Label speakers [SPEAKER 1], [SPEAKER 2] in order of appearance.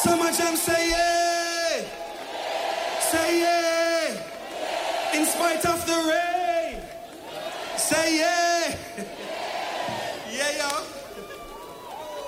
[SPEAKER 1] Summer Jam, say yeah. Say yeah. In spite of the rain. Say yeah.